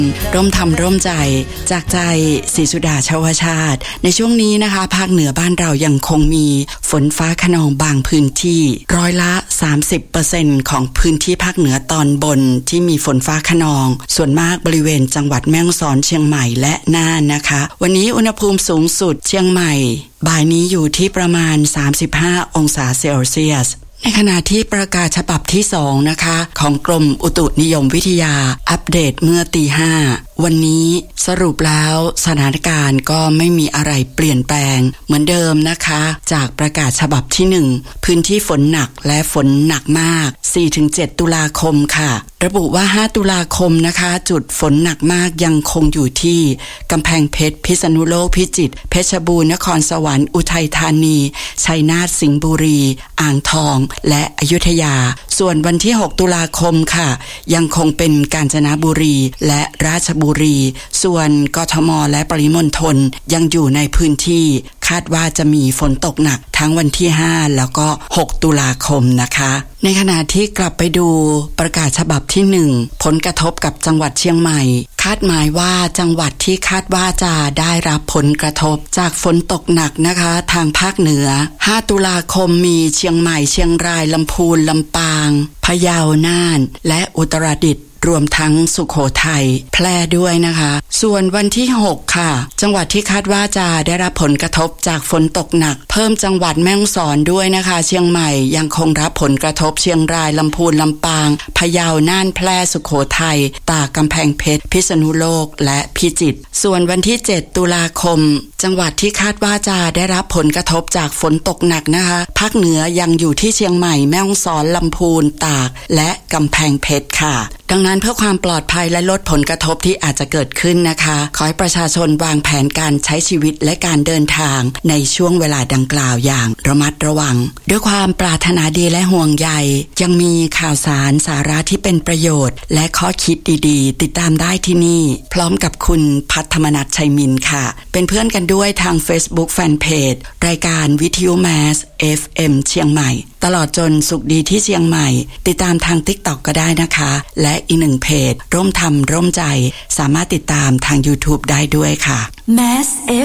ร่มทำร่มใจจากใจศรีสุดาชวชาติในช่วงนี้นะคะภาคเหนือบ้านเรายังคงมีฝนฟ้าคะนองบางพื้นที่ร้อยละ 30% ของพื้นที่ภาคเหนือตอนบนที่มีฝนฟ้าคะนองส่วนมากบริเวณจังหวัดแม่ฮ่องสอนเชียงใหม่และน่านนะคะวันนี้อุณหภูมิสูงสุดเชียงใหม่บ่ายนี้อยู่ที่ประมาณ35องศาเซลเซียสในขณะที่ประกาศฉบับที่2นะคะของกรมอุตุนิยมวิทยาอัปเดตเมื่อ 5:00 วันนี้สรุปแล้วสถานการณ์ก็ไม่มีอะไรเปลี่ยนแปลงเหมือนเดิมนะคะจากประกาศฉบับที่1พื้นที่ฝนหนักและฝนหนักมาก 4-7 ตุลาคมค่ะระบุว่า5ตุลาคมนะคะจุดฝนหนักมากยังคงอยู่ที่กำแพงเพชรพิษณุโลกพิจิตรเพชรบูรณ์นครสวรรค์อุทัยธานีชัยนาทสิงห์บุรีอ่างทองและอยุธยาส่วนวันที่6ตุลาคมค่ะยังคงเป็นกาญจนบุรีและราชบุรีส่วนกทมและปริมณฑลยังอยู่ในพื้นที่คาดว่าจะมีฝนตกหนักทั้งวันที่5แล้วก็6ตุลาคมนะคะในขณะที่กลับไปดูประกาศฉบับที่1ผลกระทบกับจังหวัดเชียงใหม่คาดหมายว่าจังหวัดที่คาดว่าจะได้รับผลกระทบจากฝนตกหนักนะคะทางภาคเหนือ5ตุลาคมมีเชียงใหม่เชียงรายลำพูนลำปางพะเยาน่านและอุตรดิตถ์รวมทั้งสุโขทัยแพร่ด้วยนะคะส่วนวันที่6ค่ะจังหวัดที่คาดว่าจะได้รับผลกระทบจากฝนตกหนักเพิ่มจังหวัดแม่ฮ่องสอนด้วยนะคะเชียงใหม่ยังคงรับผลกระทบเชียงรายลำพูนลำปางพะเยาน่านแพร่สุโขทัยตากกำแพงเพชรพิษณุโลกและพิจิตรส่วนวันที่7ตุลาคมจังหวัดที่คาดว่าจะได้รับผลกระทบจากฝนตกหนักนะคะภาคเหนือยังอยู่ที่เชียงใหม่แม่ฮ่องสอนลำพูนตากและกำแพงเพชรค่ะดังนั้นเพื่อความปลอดภัยและลดผลกระทบที่อาจจะเกิดขึ้นนะคะขอให้ประชาชนวางแผนการใช้ชีวิตและการเดินทางในช่วงเวลาดังกล่าวอย่างระมัดระวังด้วยความปรารถนาดีและห่วงใยยังมีข่าวสารสาระที่เป็นประโยชน์และข้อคิดดีๆติดตามได้ที่นี่พร้อมกับคุณพัฒมนัสชัยมินค่ะเป็นเพื่อนกันด้วยทาง Facebook Fanpage รายการวิทยุแมส FM เชียงใหม่ตลอดจนสุขดีที่เชียงใหม่ติดตามทาง TikTok ก็ได้นะคะและอีกหนึ่งเพจร่มทำร่มใจสามารถติดตามทาง YouTube ได้ด้วยค่ะ Mass